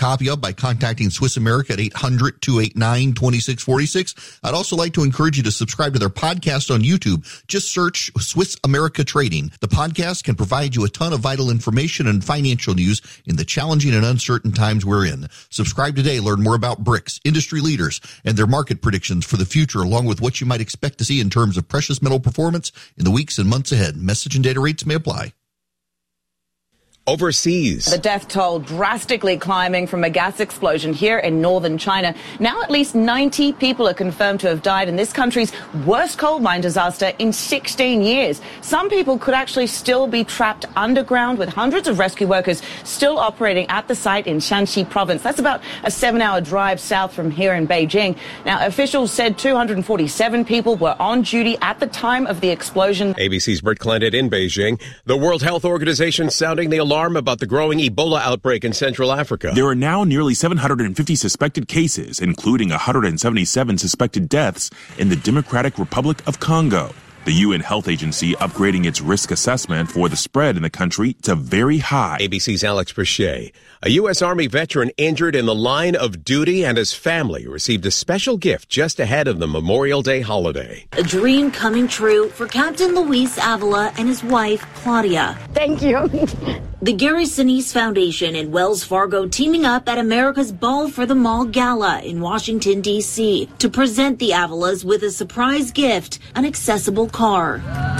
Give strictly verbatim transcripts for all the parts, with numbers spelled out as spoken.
copy of by contacting Swiss America at eight hundred, two eight nine, two six four six. I'd also like to encourage you to subscribe to their podcast on YouTube. Just search Swiss America Trading. The podcast can provide you a ton of vital information and financial news in the challenging and uncertain times we're in. Subscribe today. Learn more about BRICS, industry leaders, and their market predictions for the future, along with what you might expect to see in terms of precious metal performance in the weeks and months ahead. Message and data rates may apply. Overseas. The death toll drastically climbing from a gas explosion here in northern China. Now at least ninety people are confirmed to have died in this country's worst coal mine disaster in sixteen years. Some people could actually still be trapped underground, with hundreds of rescue workers still operating at the site in Shanxi province. That's about a seven-hour drive south from here in Beijing. Now, officials said two hundred forty-seven people were on duty at the time of the explosion. A B C's Britt Clendit in Beijing. The World Health Organization sounding the alarm about the growing Ebola outbreak in Central Africa. There are now nearly seven hundred fifty suspected cases, including one hundred seventy-seven suspected deaths in the Democratic Republic of Congo. The U N Health Agency upgrading its risk assessment for the spread in the country to very high. A B C's Alex Brichet. A U S Army veteran injured in the line of duty and his family received a special gift just ahead of the Memorial Day holiday. A dream coming true for Captain Luis Avila and his wife, Claudia. Thank you. The Gary Sinise Foundation and Wells Fargo teaming up at America's Ball for the Mall Gala in Washington, D C to present the Avilas with a surprise gift, an accessible car.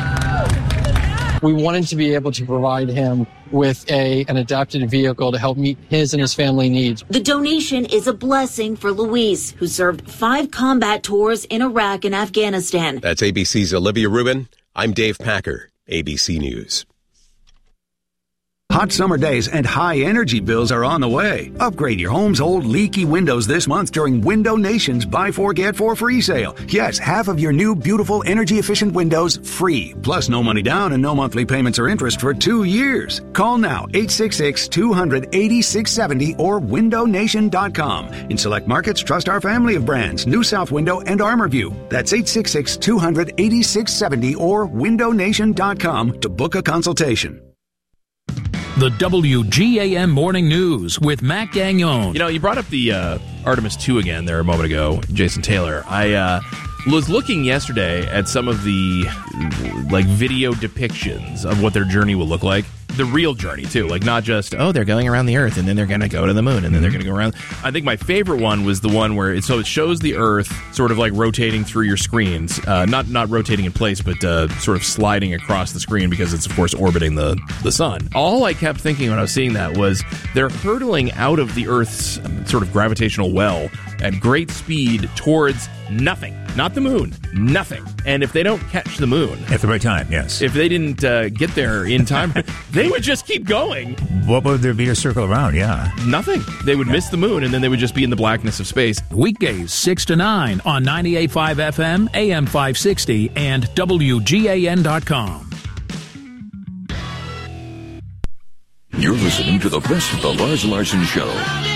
We wanted to be able to provide him with a an adapted vehicle to help meet his and his family needs. The donation is a blessing for Luis, who served five combat tours in Iraq and Afghanistan. That's A B C's Olivia Rubin. I'm Dave Packer, A B C News. Hot summer days and high energy bills are on the way. Upgrade your home's old leaky windows this month during Window Nation's Buy Four Get Four free sale. Yes, half of your new beautiful energy efficient windows free. Plus no money down and no monthly payments or interest for two years. Call now eight six six, two hundred, eighty-six seventy or window nation dot com. In select markets, trust our family of brands, New South Window and ArmorView. That's eight six six, two hundred, eighty-six seventy or window nation dot com to book a consultation. The W G A M Morning News with Matt Gagnon. You know, you brought up the uh, Artemis two again there a moment ago, Jason Taylor. I uh, was looking yesterday at some of the like video depictions of what their journey will look like. The real journey, too. Like, not just, oh, they're going around the Earth, and then they're going to go to the moon, and then they're going to go around. I think my favorite one was the one where, it, so it shows the Earth sort of like rotating through your screens. Uh, not not rotating in place, but uh, sort of sliding across the screen because it's, of course, orbiting the, the sun. All I kept thinking when I was seeing that was they're hurtling out of the Earth's sort of gravitational well at great speed towards nothing. Not the moon. Nothing. And if they don't catch the moon... At the right time, yes. If they didn't uh, get there in time, they would just keep going. What would there be to circle around? Yeah. Nothing. They would yeah. miss the moon, and then they would just be in the blackness of space. Weekdays, six to nine on ninety-eight point five F M, A M five sixty, and W G A N dot com. You're listening to the best of the Lars Larson Show.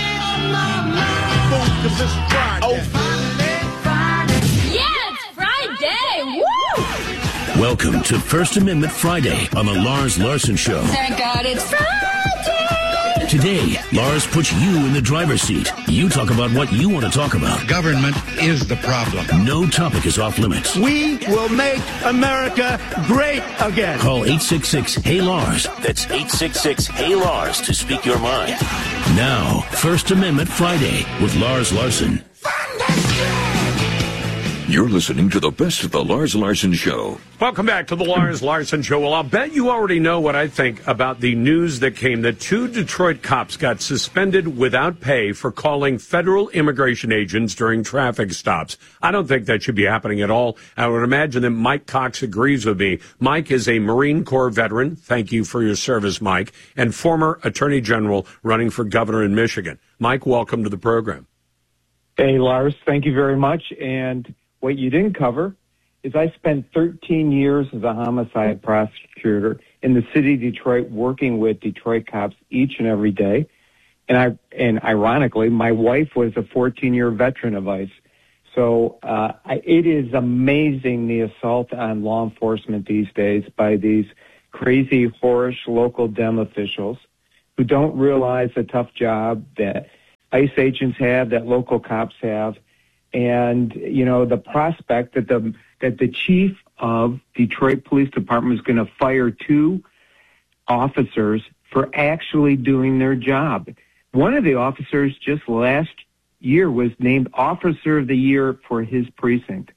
Welcome to First Amendment Friday on the Lars Larson Show. Thank God it's Friday! Today, Lars puts you in the driver's seat. You talk about what you want to talk about. Government is the problem. No topic is off limits. We will make America great again. Call eight six six, Hey Lars. That's eight six six, Hey Lars to speak your mind. Now, First Amendment Friday with Lars Larson. You're listening to the best of the Lars Larson Show. Welcome back to the Lars Larson Show. Well, I'll bet you already know what I think about the news that came that two Detroit cops got suspended without pay for calling federal immigration agents during traffic stops. I don't think that should be happening at all. I would imagine that Mike Cox agrees with me. Mike is a Marine Corps veteran. Thank you for your service, Mike. And former Attorney General running for governor in Michigan. Mike, welcome to the program. Hey, Lars. Thank you very much. And what you didn't cover is I spent thirteen years as a homicide prosecutor in the city of Detroit working with Detroit cops each and every day. And I, and ironically, my wife was a fourteen-year veteran of ICE. So uh, I, it is amazing the assault on law enforcement these days by these crazy, whorish local Dem officials who don't realize the tough job that ICE agents have, that local cops have. And, you know, the prospect that the that the chief of Detroit Police Department is going to fire two officers for actually doing their job. One of the officers just last year was named Officer of the Year for his precinct.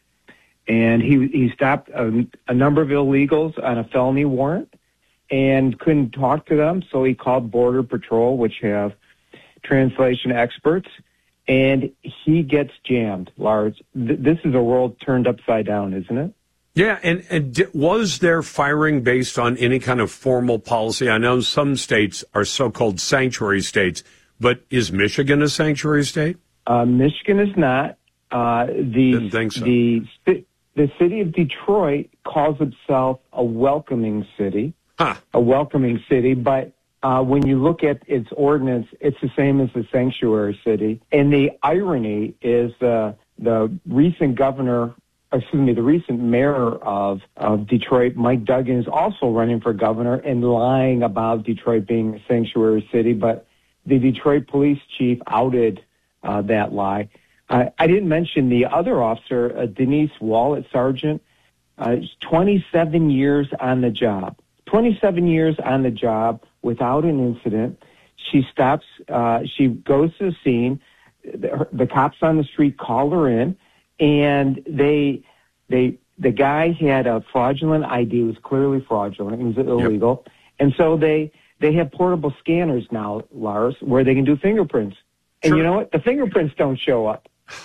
And he he stopped a, a number of illegals on a felony warrant and couldn't talk to them, so he called Border Patrol, which have translation experts, and he gets jammed, Lars. Th- this is a world turned upside down, isn't it? Yeah, and, and d- was there firing based on any kind of formal policy? I know some states are so-called sanctuary states, but is Michigan a sanctuary state? Uh, Michigan is not. Uh, the, Didn't think so. The, the city of Detroit calls itself a welcoming city. Huh. A welcoming city, but uh, when you look at its ordinance, it's the same as the sanctuary city. And the irony is uh, the recent governor, excuse me, the recent mayor of, of Detroit, Mike Duggan, is also running for governor and lying about Detroit being a sanctuary city, but the Detroit police chief outed uh, that lie. Uh, I didn't mention the other officer, uh, Denise Wallet, Sergeant, uh, twenty-seven years on the job. twenty-seven years on the job without an incident. She stops, uh, she goes to the scene. The, the cops on the street call her in, and they, they, the guy had a fraudulent I D. It was clearly fraudulent. It was illegal. Yep. And so they, they have portable scanners now, Lars, where they can do fingerprints. And sure. You know what? The fingerprints don't show up.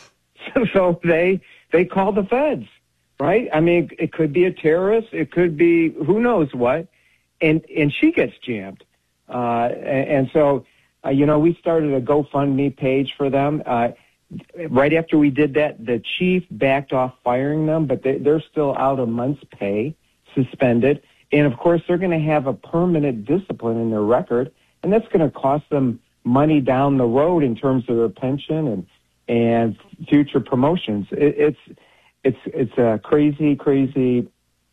So, so they, they call the feds, right? I mean, it could be a terrorist. It could be who knows what. And and she gets jammed. Uh, and, and so, uh, you know, we started a GoFundMe page for them. Uh, right after we did that, the chief backed off firing them, but they, they're still out a month's pay, suspended. And, of course, they're going to have a permanent discipline in their record, and that's going to cost them money down the road in terms of their pension and and future promotions. It, it's it's it's a crazy, crazy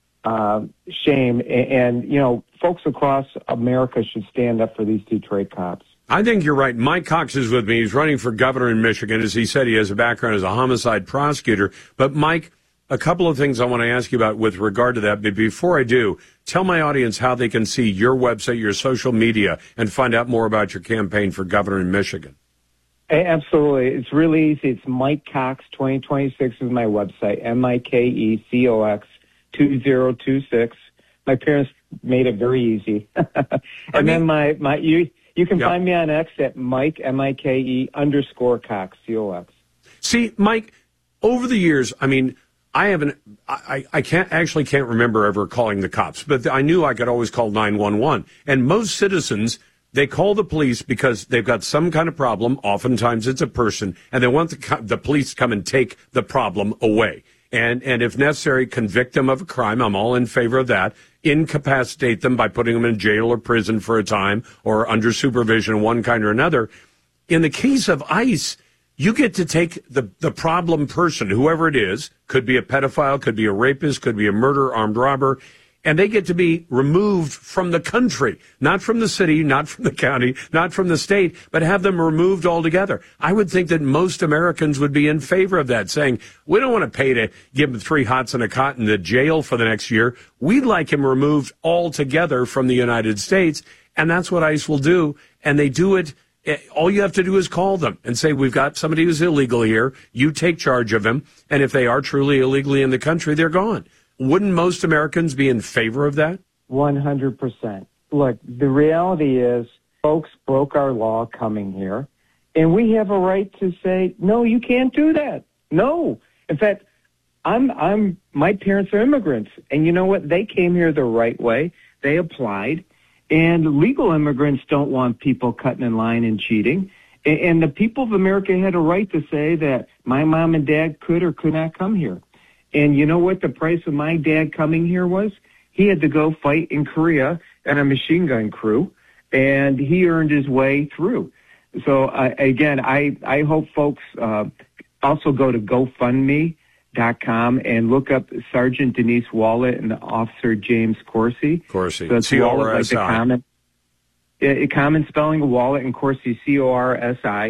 uh, shame. And, and, you know, folks across America should stand up for these Detroit cops. I think you're right. Mike Cox is with me. He's running for governor in Michigan. As he said, he has a background as a homicide prosecutor. But, Mike, a couple of things I want to ask you about with regard to that. But before I do, tell my audience how they can see your website, your social media, and find out more about your campaign for governor in Michigan. Absolutely. It's really easy. It's Mike Cox twenty twenty-six is my website, M I K E C O X two zero two six. My parents made it very easy. and I mean, then my, my you you can yep. find me on X at Mike, M I K E underscore Cox, C O X. See, Mike, over the years, I mean, I haven't, I, I can't, actually can't remember ever calling the cops, but I knew I could always call nine one one. And most citizens, they call the police because they've got some kind of problem. Oftentimes it's a person, and they want the, the police to come and take the problem away. And, and if necessary, convict them of a crime. I'm all in favor of that. Incapacitate them by putting them in jail or prison for a time or under supervision of one kind or another. In the case of ICE, you get to take the, the problem person, whoever it is, could be a pedophile, could be a rapist, could be a murderer, armed robber, and they get to be removed from the country, not from the city, not from the county, not from the state, but have them removed altogether. I would think that most Americans would be in favor of that, saying, we don't want to pay to give him three hots and a cot in the jail for the next year. We'd like him removed altogether from the United States, and that's what ICE will do, and they do it. All you have to do is call them and say, we've got somebody who's illegal here. You take charge of him. And if they are truly illegally in the country, they're gone. Wouldn't most Americans be in favor of that? one hundred percent. Look, the reality is folks broke our law coming here, and we have a right to say, no, you can't do that. No. In fact, I'm, I'm, my parents are immigrants, and you know what? They came here the right way. They applied. And legal immigrants don't want people cutting in line and cheating. And the people of America had a right to say that my mom and dad could or could not come here. And you know what the price of my dad coming here was? He had to go fight in Korea and a machine gun crew, and he earned his way through. So, uh, again, I, I hope folks uh, also go to GoFundMe dot com and look up Sergeant Denise Wallet and Officer James Corsi. Corsi. So it's C O R S I. Wallet, like the common, uh, common spelling of Wallet, and Corsi, C O R S I.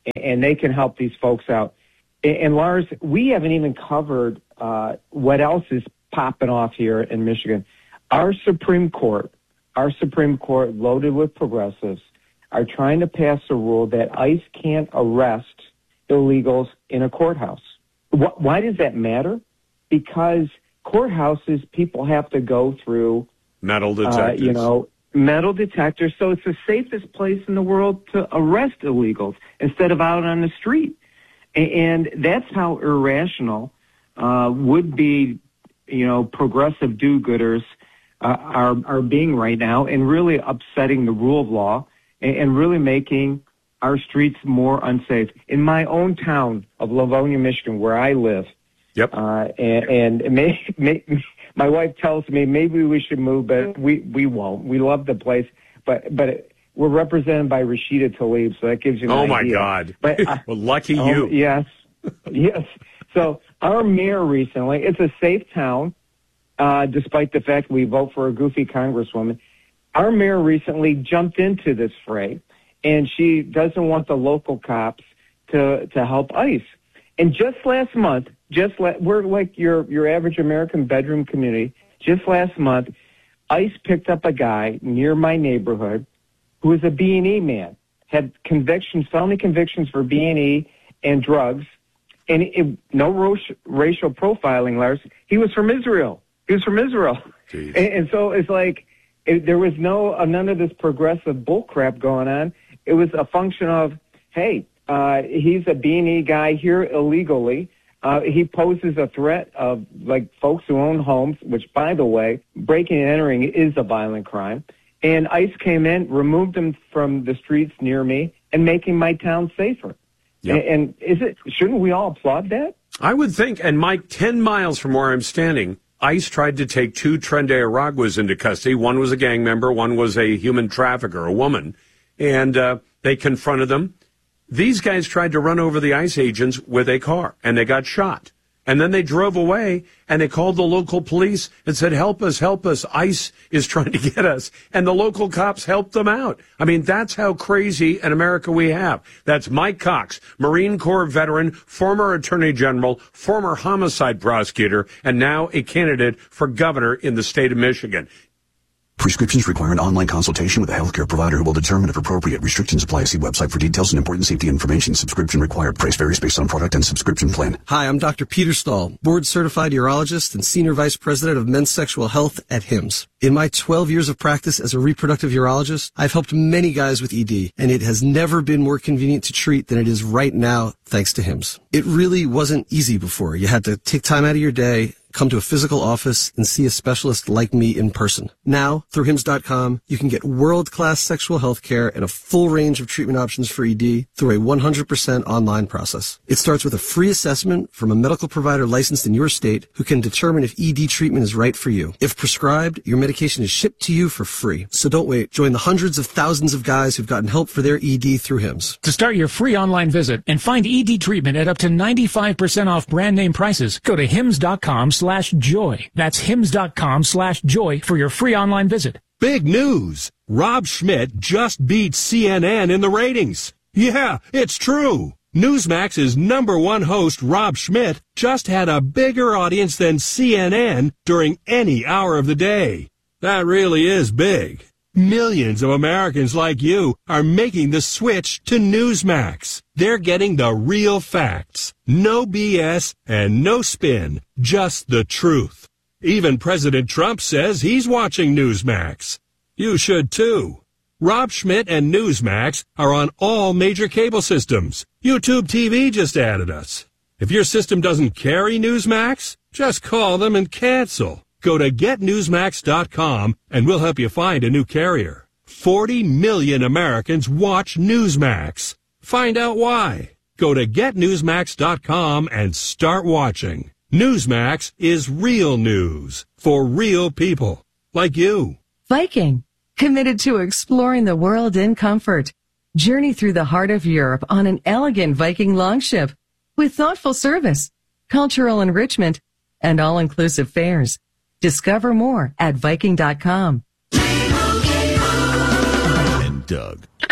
and they can help these folks out. And, and Lars, we haven't even covered uh, what else is popping off here in Michigan. Our Supreme Court, our Supreme Court, loaded with progressives, are trying to pass a rule that ICE can't arrest illegals in a courthouse. Wh- why does that matter? Because courthouses, people have to go through metal detectors. Uh, you know, metal detectors. So it's the safest place in the world to arrest illegals instead of out on the street. And, and that's how irrational uh, would be, you know, progressive do-gooders uh, are are being right now, and really upsetting the rule of law and, and really making our streets more unsafe. In my own town of Livonia, Michigan, where I live, yep, uh, and, and it may, may, my wife tells me maybe we should move, but we, we won't. We love the place, but but it, we're represented by Rashida Tlaib, so that gives you an oh idea. my God! But, uh, well, lucky oh, you. Yes, yes. So our mayor recently, it's a safe town, uh, despite the fact we vote for a goofy congresswoman. Our mayor recently jumped into this fray, and she doesn't want the local cops to to help ICE. And just last month, just la- we're like your your average American bedroom community. Just last month, ICE picked up a guy near my neighborhood who was a B and E man, had convictions, felony convictions for B and E and drugs, and it, no ro- racial profiling, Lars. He was from Israel. He was from Israel, and, and so it's like it, there was no uh, none of this progressive bullcrap going on. It was a function of, hey, uh, he's a B and E guy here illegally. Uh, he poses a threat of, like, folks who own homes, which, by the way, breaking and entering is a violent crime. And ICE came in, removed him from the streets near me, and making my town safer. Yep. And, and is it? Shouldn't we all applaud that? I would think. And Mike, ten miles from where I'm standing, ICE tried to take two Trende Araguas into custody. One was a gang member, one was a human trafficker, a woman. And uh, they confronted them. These guys tried to run over the ICE agents with a car, and they got shot. And then they drove away, and they called the local police and said, help us, help us. ICE is trying to get us. And the local cops helped them out. I mean, that's how crazy an America we have. That's Mike Cox, Marine Corps veteran, former Attorney General, former homicide prosecutor, and now a candidate for governor in the state of Michigan. Prescriptions require an online consultation with a healthcare provider who will determine if appropriate. Restrictions apply. See website for details and important safety information. Subscription required. Price varies based on product and subscription plan. Hi, I'm Doctor Peter Stahl, board-certified urologist and senior vice president of men's sexual health at Hims. In my twelve years of practice as a reproductive urologist, I've helped many guys with E D, and it has never been more convenient to treat than it is right now, thanks to Hims. It really wasn't easy before. You had to take time out of your day, come to a physical office, and see a specialist like me in person. Now, through Hims dot com, you can get world-class sexual health care and a full range of treatment options for E D through a one hundred percent online process. It starts with a free assessment from a medical provider licensed in your state who can determine if E D treatment is right for you. If prescribed, your medication is shipped to you for free. So don't wait. Join the hundreds of thousands of guys who've gotten help for their E D through Hims. To start your free online visit and find E D treatment at up to ninety-five percent off brand name prices, go to Hims dot com slash joy. That's Hims dot com slash joy for your free online visit. Big news! Rob Schmidt just beat C N N in the ratings. Yeah, it's true. Newsmax's number one host, Rob Schmidt, just had a bigger audience than C N N during any hour of the day. That really is big. Millions of Americans like you are making the switch to Newsmax. They're getting the real facts. No B S and no spin. Just the truth. Even President Trump says he's watching Newsmax. You should too. Rob Schmidt and Newsmax are on all major cable systems. YouTube T V just added us. If your system doesn't carry Newsmax, just call them and cancel. Go to get newsmax dot com and we'll help you find a new carrier. forty million Americans watch Newsmax. Find out why. Go to get newsmax dot com and start watching. Newsmax is real news for real people like you. Viking, committed to exploring the world in comfort. Journey through the heart of Europe on an elegant Viking longship with thoughtful service, cultural enrichment, and all-inclusive fares. Discover more at Viking dot com. And Doug.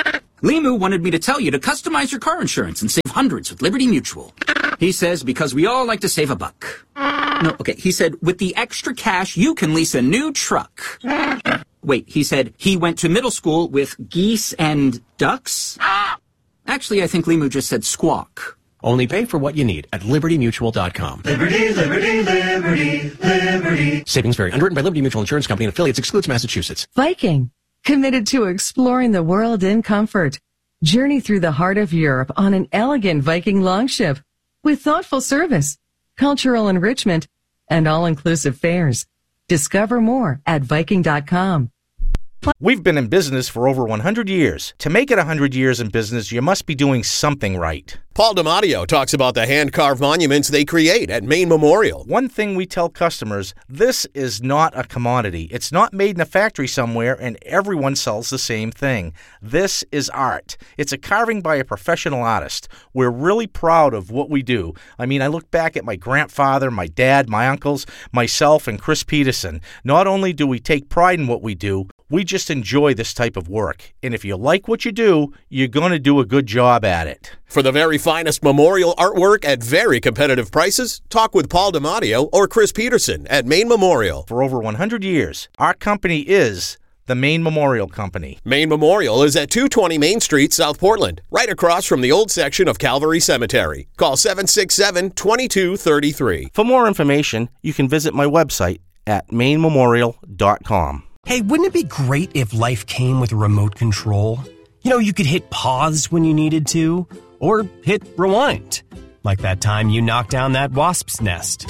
Limu wanted me to tell you to customize your car insurance and save hundreds with Liberty Mutual. He says because we all like to save a buck. No, okay, he said with the extra cash, you can lease a new truck. Wait, he said he went to middle school with geese and ducks? Actually, I think Limu just said squawk. Only pay for what you need at liberty mutual dot com. Liberty, liberty, liberty, liberty. Savings vary. Underwritten by Liberty Mutual Insurance Company and affiliates. Excludes Massachusetts. Viking, committed to exploring the world in comfort. Journey through the heart of Europe on an elegant Viking longship with thoughtful service, cultural enrichment, and all-inclusive fares. Discover more at viking dot com. We've been in business for over one hundred years. To make it one hundred years in business, you must be doing something right. Paul DiMatteo talks about the hand-carved monuments they create at Maine Memorial. One thing we tell customers, this is not a commodity. It's not made in a factory somewhere and everyone sells the same thing. This is art. It's a carving by a professional artist. We're really proud of what we do. I mean, I look back at my grandfather, my dad, my uncles, myself, and Chris Peterson. Not only do we take pride in what we do, we just enjoy this type of work. And if you like what you do, you're going to do a good job at it. For the very finest memorial artwork at very competitive prices, talk with Paul DiMatteo or Chris Peterson at Maine Memorial. For over one hundred years, our company is the Maine Memorial Company. Maine Memorial is at two twenty Main Street, South Portland, right across from the old section of Calvary Cemetery. Call seven six seven, two two three three. For more information, you can visit my website at maine memorial dot com. Hey, wouldn't it be great if life came with a remote control? You know, you could hit pause when you needed to, or hit rewind. Like that time you knocked down that wasp's nest.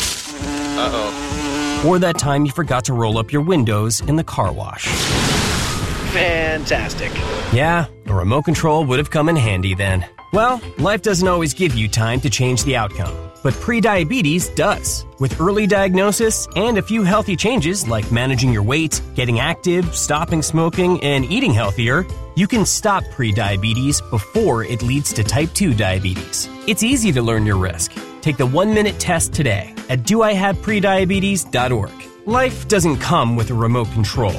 Uh-oh. Or that time you forgot to roll up your windows in the car wash. Fantastic. Yeah, a remote control would have come in handy then. Well, life doesn't always give you time to change the outcome, but prediabetes does. With early diagnosis and a few healthy changes like managing your weight, getting active, stopping smoking, and eating healthier, you can stop prediabetes before it leads to type two diabetes. It's easy to learn your risk. Take the one-minute test today at do I have prediabetes dot org. Life doesn't come with a remote control.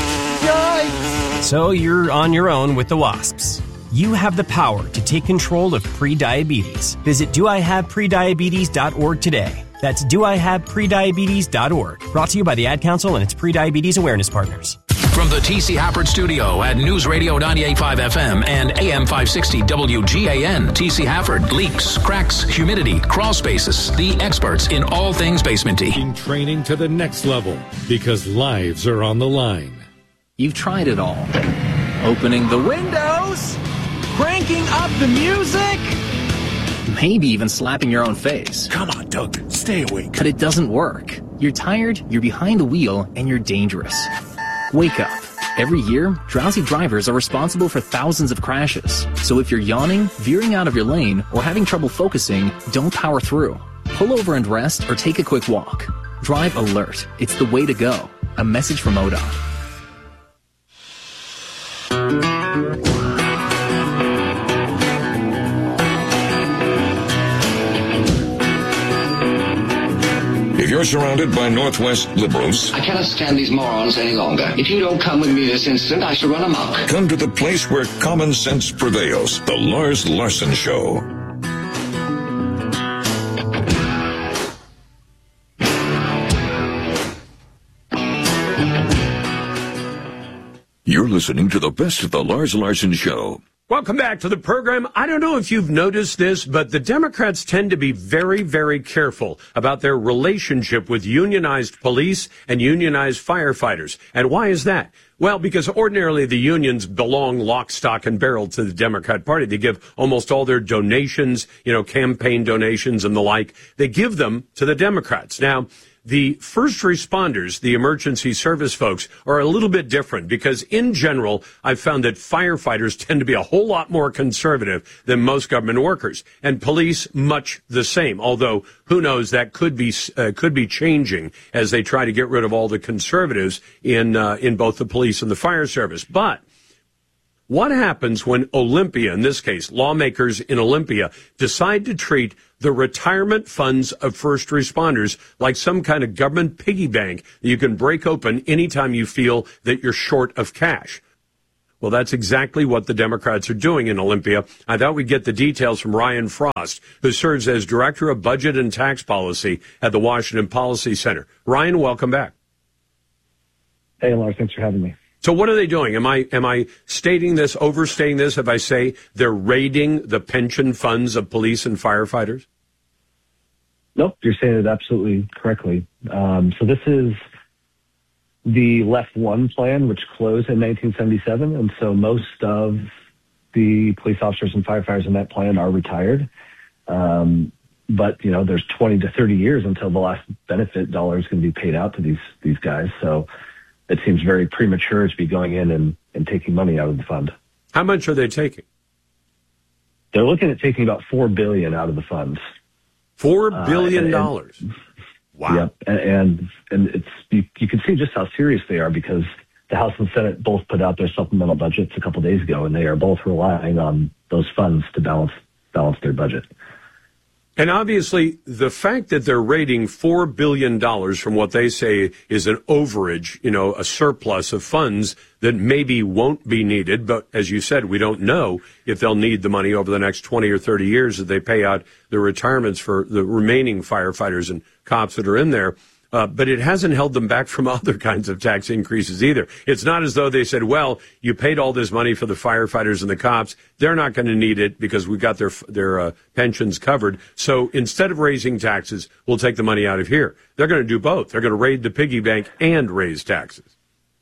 Yikes! So you're on your own with the wasps. You have the power to take control of prediabetes. Visit do I have prediabetes dot org today. That's do I have prediabetes dot org. Brought to you by the Ad Council and its prediabetes awareness partners. From the T C Hafford Studio at News Radio ninety-eight point five F M and A M five sixty W G A N, T C Hafford, leaks, cracks, humidity, crawl spaces, the experts in all things basementy. Taking training to the next level because lives are on the line. You've tried it all. Opening the windows, cranking up the music, maybe even slapping your own face. Come on, Doug, stay awake. But it doesn't work. You're tired, you're behind the wheel, and you're dangerous. Wake up. Every year, drowsy drivers are responsible for thousands of crashes. So if you're yawning, veering out of your lane, or having trouble focusing, don't power through. Pull over and rest or take a quick walk. Drive alert. It's the way to go. A message from O D O T. If you're surrounded by Northwest liberals, I cannot stand these morons any longer. If you don't come with me this instant, I shall run amok. Come to the place where common sense prevails. The Lars Larson Show. You're listening to the best of the Lars Larson Show. Welcome back to the program. I don't know if you've noticed this, but the Democrats tend to be very, very careful about their relationship with unionized police and unionized firefighters. And why is that? Well, because ordinarily the unions belong lock, stock, and barrel to the Democrat Party. They give almost all their donations, you know, campaign donations and the like. They give them to the Democrats. Now, the first responders, the emergency service folks, are a little bit different because in general, I've found that firefighters tend to be a whole lot more conservative than most government workers, and police much the same. Although, who knows, that could be uh, could be changing as they try to get rid of all the conservatives in uh, in both the police and the fire service. But what happens when Olympia, in this case, lawmakers in Olympia, decide to treat the retirement funds of first responders like some kind of government piggy bank that you can break open anytime you feel that you're short of cash? Well, that's exactly what the Democrats are doing in Olympia. I thought we'd get the details from Ryan Frost, who serves as Director of Budget and Tax Policy at the Washington Policy Center. Ryan, welcome back. Hey, Lars, thanks for having me. So what are they doing? Am I am I stating this, overstating this, if I say they're raiding the pension funds of police and firefighters? Nope, you're saying it absolutely correctly. Um, so this is the Left One plan, which closed in nineteen seventy-seven, and so most of the police officers and firefighters in that plan are retired. Um, but, you know, there's twenty to thirty years until the last benefit dollar is going to be paid out to these these guys. So it seems very premature to be going in and, and taking money out of the fund. How much are they taking? They're looking at taking about four billion dollars out of the funds. Four billion dollars. Uh, wow. Yep. And, and and it's you, you can see just how serious they are, because the House and Senate both put out their supplemental budgets a couple days ago, and they are both relying on those funds to balance balance their budget. And obviously, the fact that they're raiding four billion dollars from what they say is an overage, you know, a surplus of funds that maybe won't be needed. But as you said, we don't know if they'll need the money over the next twenty or thirty years that they pay out the retirements for the remaining firefighters and cops that are in there. Uh, but it hasn't held them back from other kinds of tax increases either. It's not as though they said, well, you paid all this money for the firefighters and the cops. They're not going to need it because we've got their their uh, pensions covered. So instead of raising taxes, we'll take the money out of here. They're going to do both. They're going to raid the piggy bank and raise taxes.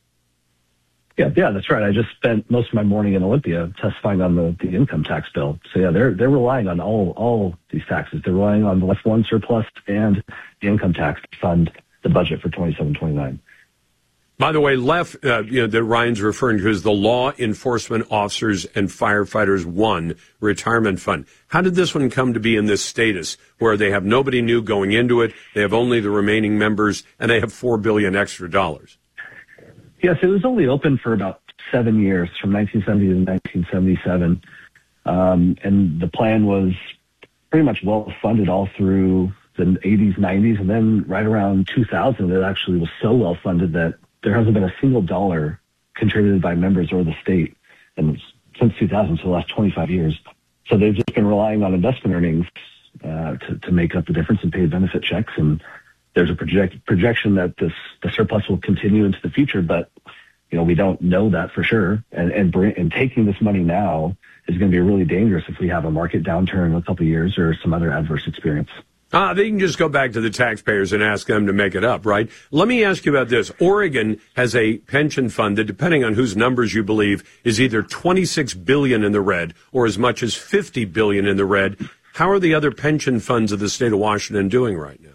Yeah, yeah, that's right. I just spent most of my morning in Olympia testifying on the, the income tax bill. So yeah, they're they're relying on all all these taxes. They're relying on the Left One surplus and the income tax to fund the budget for twenty-seven twenty-nine. By the way, Left, uh, you know, that Ryan's referring to is the Law Enforcement Officers and Firefighters One Retirement Fund. How did this one come to be in this status where they have nobody new going into it, they have only the remaining members, and they have four billion dollars extra dollars? Yes, it was only open for about seven years, from nineteen seventy to nineteen seventy-seven. Um, and the plan was pretty much well funded all through the eighties, nineties, and then right around two thousand, it actually was so well funded that there hasn't been a single dollar contributed by members or the state and since two thousand, so the last twenty-five years. So they've just been relying on investment earnings uh, to, to make up the difference in paid benefit checks. And there's a project, projection that this the surplus will continue into the future, but you know we don't know that for sure. And and, bring, and taking this money now is going to be really dangerous if we have a market downturn in a couple of years or some other adverse experience. Ah, they can just go back to the taxpayers and ask them to make it up, right? Let me ask you about this. Oregon has a pension fund that, depending on whose numbers you believe, is either twenty-six billion dollars in the red or as much as fifty billion dollars in the red. How are the other pension funds of the state of Washington doing right now?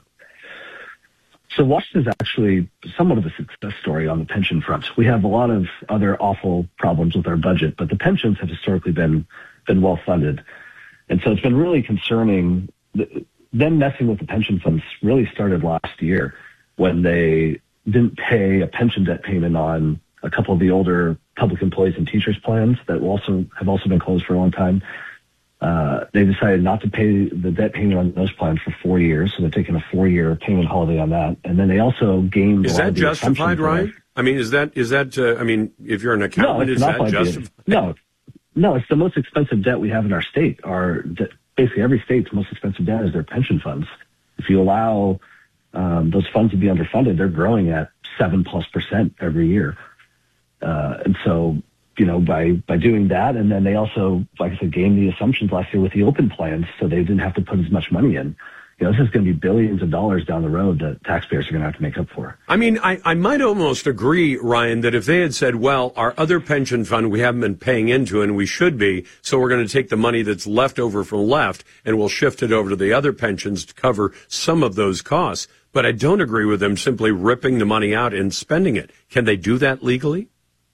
So Washington is actually somewhat of a success story on the pension front. We have a lot of other awful problems with our budget, but the pensions have historically been been well funded. And so it's been really concerning. Them messing with the pension funds really started last year when they didn't pay a pension debt payment on a couple of the older public employees and teachers plans that also have also been closed for a long time. Uh, they decided not to pay the debt payment on those plans for four years, so they're taking a four-year payment holiday on that. And then they also gained. Is that justified, Ryan? I mean, is that is that? Uh, I mean, if you're an accountant, no, is that justified? No, no, it's the most expensive debt we have in our state. Our de- basically every state's most expensive debt is their pension funds. If you allow um, those funds to be underfunded, they're growing at seven plus percent every year. Uh, and so. You know, by, by doing that, and then they also, like I said, gamed the assumptions last year with the open plans, so they didn't have to put as much money in. You know, this is going to be billions of dollars down the road that taxpayers are going to have to make up for. I mean, I, I might almost agree, Ryan, that if they had said, well, our other pension fund we haven't been paying into and we should be, so we're going to take the money that's left over from left and we'll shift it over to the other pensions to cover some of those costs. But I don't agree with them simply ripping the money out and spending it. Can they do that legally?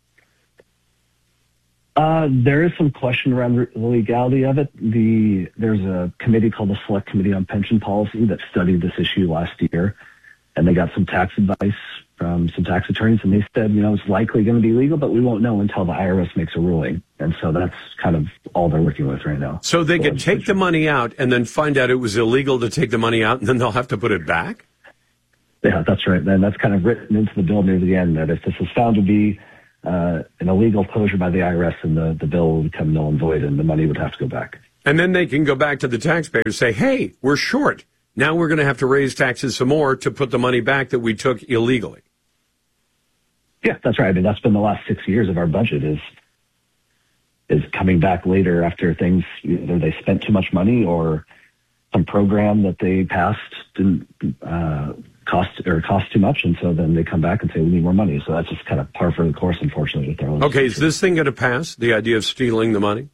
Uh, there is some question around the legality of it. The there's a committee called the Select Committee on Pension Policy that studied this issue last year, and they got some tax advice from some tax attorneys, and they said, you know, it's likely going to be legal, but we won't know until the I R S makes a ruling. And so that's kind of all they're working with right now. So they could take the money out and then find out it was illegal to take the money out, and then they'll have to put it back? Yeah, that's right. And that's kind of written into the bill near the end, that if this is found to be uh, an illegal closure by the I R S, and the, the bill would become null and void, and the money would have to go back. And then they can go back to the taxpayers and say, hey, we're short. Now we're going to have to raise taxes some more to put the money back that we took illegally. Yeah, that's right. I mean, that's been the last six years of our budget is is coming back later after things, either they spent too much money or some program that they passed didn't uh, cost or cost too much, and so then they come back and say we need more money. So that's just kind of par for the course, unfortunately, with their own. Okay, is this thing going to pass? The idea of stealing the money?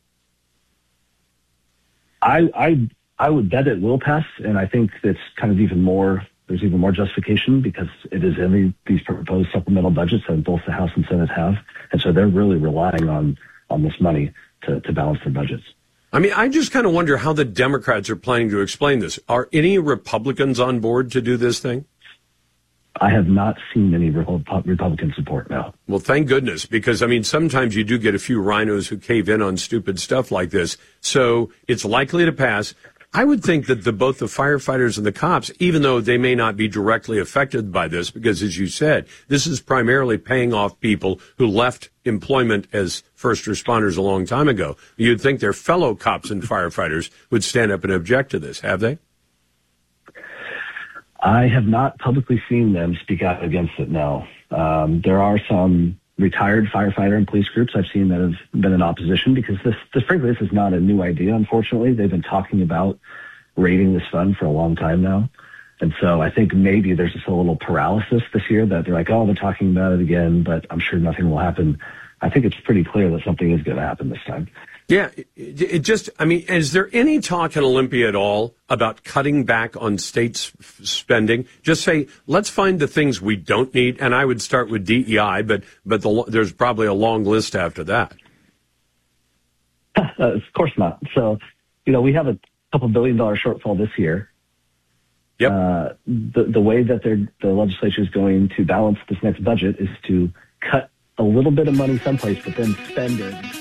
I I I would bet it will pass, and I think it's kind of even more. There's even more justification because it is in the, these proposed supplemental budgets that both the House and Senate have, and so they're really relying on on this money to, to balance their budgets. I mean, I just kind of wonder how the Democrats are planning to explain this. Are any Republicans on board to do this thing? I have not seen any Republican support now. Well, thank goodness, because, I mean, sometimes you do get a few rhinos who cave in on stupid stuff like this. So it's likely to pass. I would think that the, both the firefighters and the cops, even though they may not be directly affected by this, because as you said, this is primarily paying off people who left employment as first responders a long time ago. You'd think their fellow cops and firefighters would stand up and object to this, have they? I have not publicly seen them speak out against it, no. Um, there are some retired firefighter and police groups I've seen that have been in opposition because this, this, frankly, this is not a new idea, unfortunately. They've been talking about raiding this fund for a long time now. And so I think maybe there's just a little paralysis this year that they're like, oh, they're talking about it again, but I'm sure nothing will happen. I think it's pretty clear that something is going to happen this time. Yeah, it, it just, I mean, is there any talk in Olympia at all about cutting back on states' spending? Just say, let's find the things we don't need, and I would start with D E I, but but the, there's probably a long list after that. Uh, of course not. So, you know, we have a couple billion dollar shortfall this year. Yep. Uh, the, the way that the legislature is going to balance this next budget is to cut a little bit of money someplace, but then spend it